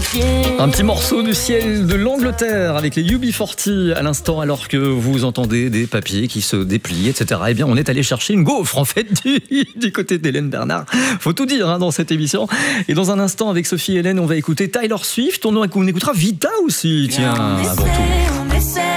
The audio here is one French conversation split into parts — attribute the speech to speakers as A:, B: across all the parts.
A: Un petit morceau du ciel de l'Angleterre avec les UB40 à l'instant, alors que vous entendez des papiers qui se déplient, etc. Eh bien, on est allé chercher une gaufre, en fait, du côté d'Hélène Bernard. Faut tout dire dans cette émission. Et dans un instant, avec Sophie et Hélène, on va écouter Tyler Swift. On écoutera Vita aussi, tiens, avant tout.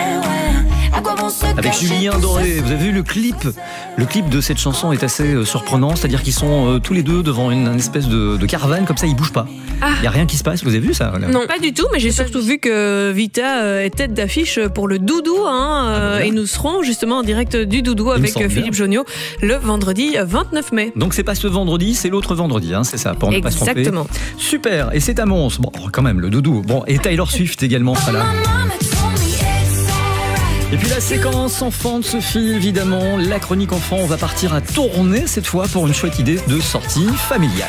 A: Avec Julien Doré. Vous avez vu le clip de cette chanson est assez surprenant, c'est-à-dire qu'ils sont tous les deux devant une espèce de caravane, comme ça ils bougent pas. Il n'y a rien qui se passe, vous avez vu ça là?
B: Non, pas du tout, mais j'ai surtout vu que Vita est tête d'affiche pour le Doudou, et nous serons justement en direct du Doudou avec Philippe Jonniot le vendredi 29 mai.
A: Donc c'est pas ce vendredi, c'est l'autre vendredi, c'est ça, pour ne pas se tromper.
B: Exactement.
A: Super, et c'est à Mons, bon quand même le Doudou, bon, et Tyler Swift également sera là. Et puis la séquence enfant de Sophie, évidemment, la chronique enfant, on va partir à Tournai cette fois pour une chouette idée de sortie familiale.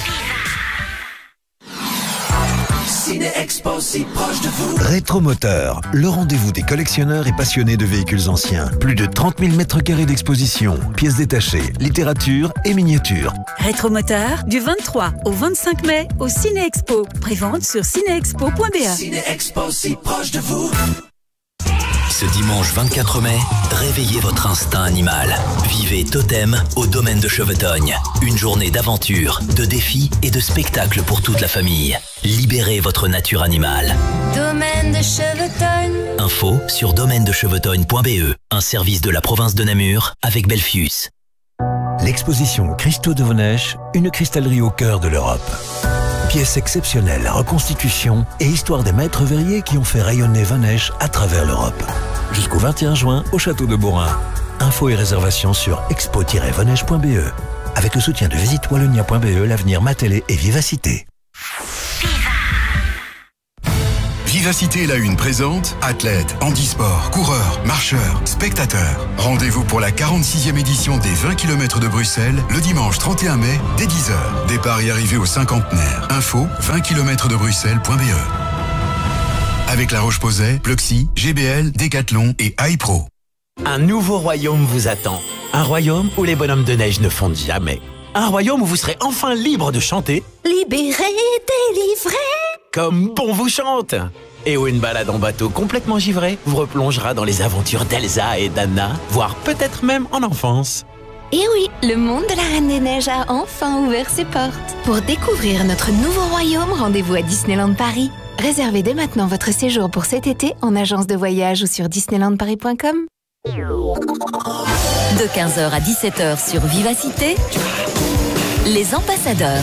C: Ciné-Expo si proche de vous.
D: Rétromoteur, le rendez-vous des collectionneurs et passionnés de véhicules anciens. Plus de 30 000 mètres carrés d'exposition, pièces détachées, littérature et miniatures.
E: Rétromoteur, du 23 au 25 mai au Ciné-Expo. Prévente sur cinéexpo.be.
C: Ciné-Expo si proche de vous.
F: Ce dimanche 24 mai, réveillez votre instinct animal. Vivez Totem au domaine de Chevetogne. Une journée d'aventure, de défis et de spectacles pour toute la famille. Libérez votre nature animale.
G: Domaine de Chevetogne.
F: Info sur domaine-de-chevetogne.be, un service de la province de Namur avec Belfius.
D: L'exposition Christo de Vonèche, une cristallerie au cœur de l'Europe. Pièces exceptionnelles, reconstitutions et histoire des maîtres verriers qui ont fait rayonner Vonèche à travers l'Europe. Jusqu'au 21 juin au château de Bourrin. Infos et réservations sur expo-vonèche.be. Avec le soutien de visitewallonia.be, l'avenir Matélé et Vivacité.
H: Vivacité est la une présente, athlètes, handisport, coureurs, marcheurs, spectateurs. Rendez-vous pour la 46e édition des 20 km de Bruxelles, le dimanche 31 mai, dès 10h. Départ et arrivée au cinquantenaire. Info, 20km-de-bruxelles.be. Avec La Roche-Posay, Pluxee, GBL, Decathlon et iPro.
I: Un nouveau royaume vous attend. Un royaume où les bonhommes de neige ne fondent jamais. Un royaume où vous serez enfin libre de chanter.
G: Libéré, délivré.
I: Comme bon vous chante. Et où une balade en bateau complètement givré vous replongera dans les aventures d'Elsa et d'Anna, voire peut-être même en enfance.
G: Et oui, le monde de la Reine des Neiges a enfin ouvert ses portes. Pour découvrir notre nouveau royaume, rendez-vous à Disneyland Paris. Réservez dès maintenant votre séjour pour cet été en agence de voyage ou sur disneylandparis.com.
E: De 15h à 17h sur Vivacité, les ambassadeurs.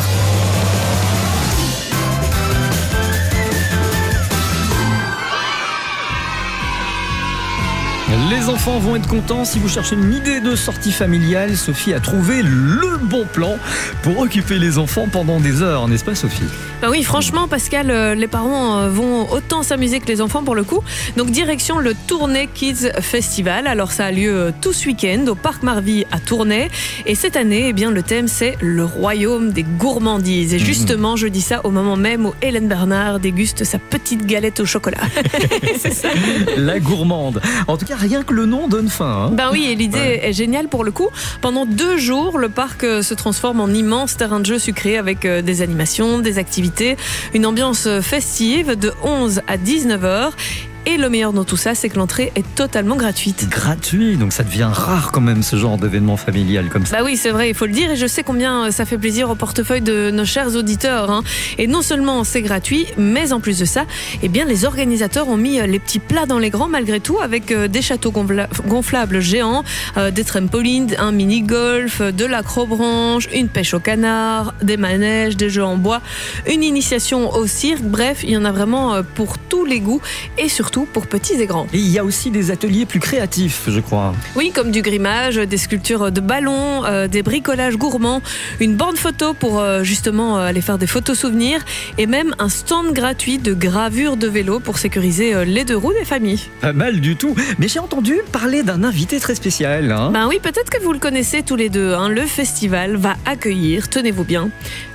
A: Les enfants vont être contents. Si vous cherchez une idée de sortie familiale, Sophie a trouvé le bon plan pour occuper les enfants pendant des heures, n'est-ce pas Sophie?
B: Ben oui, franchement Pascal, les parents vont autant s'amuser que les enfants pour le coup. Donc direction le Tournai Kids Festival. Alors ça a lieu tout ce week-end au Parc Marville à Tournai. Et cette année, eh bien, le thème c'est le royaume des gourmandises. Et justement, je dis ça au moment même où Hélène Bernard déguste sa petite galette au chocolat. C'est ça.
A: La gourmande. En tout cas, rien que le nom donne faim.
B: Ben oui, et l'idée est géniale pour le coup. Pendant 2 jours, le parc se transforme en immense terrain de jeu sucré avec des animations, des activités, une ambiance festive de 11 à 19h. Et le meilleur dans tout ça, c'est que l'entrée est totalement gratuite.
A: Gratuit, donc ça devient rare quand même ce genre d'événement familial comme ça.
B: Bah oui, c'est vrai, il faut le dire, et je sais combien ça fait plaisir au portefeuille de nos chers auditeurs. Et non seulement c'est gratuit, mais en plus de ça, eh bien les organisateurs ont mis les petits plats dans les grands malgré tout, avec des châteaux gonflables géants, des trampolines, un mini-golf, de l'acrobranche, une pêche au canard, des manèges, des jeux en bois, une initiation au cirque. Bref, il y en a vraiment pour tous les goûts et surtout pour petits et grands.
A: Et il y a aussi des ateliers plus créatifs, je crois.
B: Oui, comme du grimage, des sculptures de ballons, des bricolages gourmands, une borne photo pour justement aller faire des photos souvenirs et même un stand gratuit de gravure de vélo pour sécuriser les 2 roues des familles.
A: Pas mal du tout. Mais j'ai entendu parler d'un invité très spécial.
B: Ben oui, peut-être que vous le connaissez tous les deux. Le festival va accueillir, tenez-vous bien,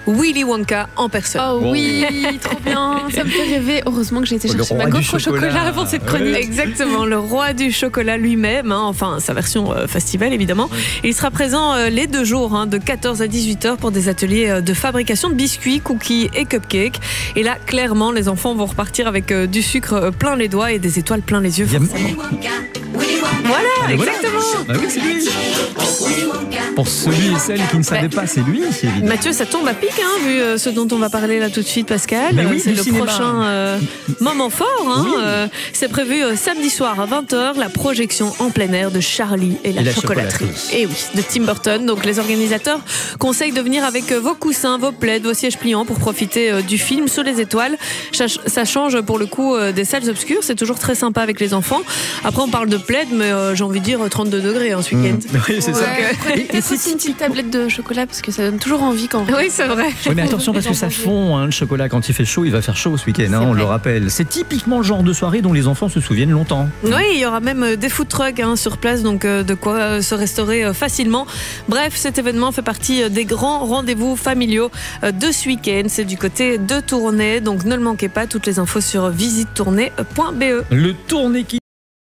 B: Willy Wonka en personne.
J: Oh oui, trop bien, ça me fait rêver. Heureusement que j'ai été chercher ma gaufre au chocolat avant cette chronique.
B: Exactement, le roi du chocolat lui-même, enfin sa version festival évidemment. Il sera présent les 2 jours, de 14 à 18h pour des ateliers de fabrication de biscuits, cookies et cupcakes. Et là, clairement, les enfants vont repartir avec du sucre plein les doigts et des étoiles plein les yeux. Voilà, exactement.
A: Ah oui, c'est lui. Pour celui et celle qui ne savaient pas, c'est lui.
B: Mathieu, ça tombe à pic, vu ce dont on va parler là tout de suite, Pascal.
A: Mais oui,
B: c'est le
A: cinéma.
B: prochain moment fort. C'est prévu samedi soir à 20h, la projection en plein air de Charlie et la chocolaterie. Et oui, de Tim Burton. Donc les organisateurs conseillent de venir avec vos coussins, vos plaids, vos sièges pliants pour profiter du film sous les étoiles. Ça change pour le coup des salles obscures. C'est toujours très sympa avec les enfants. Après, on parle de plaid, mais j'ai envie de dire 32 degrés ce week-end.
A: Oui, c'est ça.
J: Et c'est aussi une petite tablette de chocolat parce que ça donne toujours envie quand.
B: Oui, c'est vrai.
A: Oui, mais attention parce que ça fond, le chocolat quand il fait chaud, il va faire chaud ce week-end, on le rappelle. C'est typiquement le genre de soirée dont les enfants se souviennent longtemps.
B: Oui, il y aura même des food trucks sur place, donc de quoi se restaurer facilement. Bref, cet événement fait partie des grands rendez-vous familiaux de ce week-end. C'est du côté de Tournai, donc ne le manquez pas. Toutes les infos sur visitetournai.be.
A: Le Tournai qui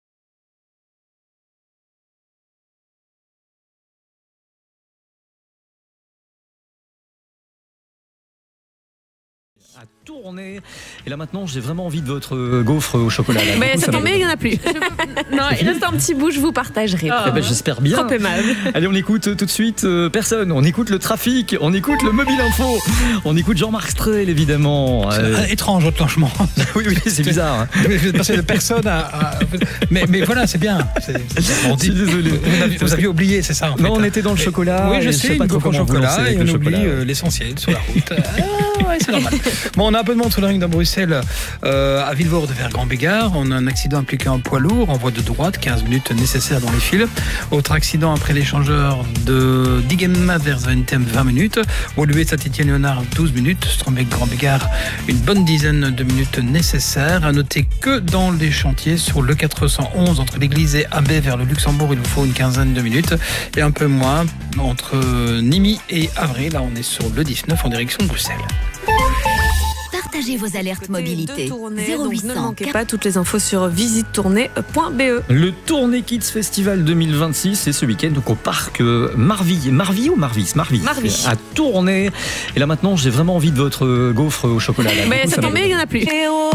A: à tourner. Et là maintenant, j'ai vraiment envie de votre gaufre au chocolat. Là.
B: Mais ça tombe bien, il n'y en a plus.
J: Non, il reste un petit bout, je vous partagerai.
A: J'espère bien.
B: Trop aimable.
A: Allez, on écoute tout de suite personne. On écoute le trafic, on écoute le mobile info, on écoute Jean-Marc Strel évidemment.
K: Étrange votre lâchement.
A: Oui, c'est bizarre.
K: Passer de personne à... Mais voilà, c'est bien.
A: Je suis désolé.
K: Vous aviez oublié, c'est ça en fait.
A: Non, on était dans le chocolat.
K: Oui, je sais,
A: pas
K: une gaufre au chocolat et on oublie l'essentiel sur la route. Ouais, c'est normal. Bon, on a un peu de monde sur le ring dans Bruxelles, à Villevorde vers Grand-Bégard. On a un accident impliqué un poids lourd en voie de droite, 15 minutes nécessaires dans les fils. Autre accident après l'échangeur de Digemma vers Ventem, 20 minutes. Woluwe Saint-Étienne-Léonard, 12 minutes. Strombeck Grand-Bégard, une bonne dizaine de minutes nécessaires. À noter que dans les chantiers sur le 411 entre l'église et Abbé vers le Luxembourg, il vous faut une quinzaine de minutes. Et un peu moins entre Nîmes et Avril. Là, on est sur le 19 en direction de Bruxelles.
E: Partagez vos alertes mobilité.
B: 0800. Ne manquez pas toutes les infos sur visitetournai.be.
A: Le Tournai Kids Festival 2026, c'est ce week-end donc au parc Marvis à Tournai. Et là maintenant, j'ai vraiment envie de votre gaufre au chocolat. Là.
B: Mais ça tombe bien, il n'y en a plus.